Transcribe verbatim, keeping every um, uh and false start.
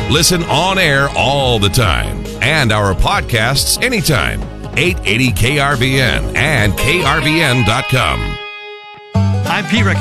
Listen on air all the time and our podcasts anytime. eight eighty K R V N and K R V N dot com. I'm Pete Rick.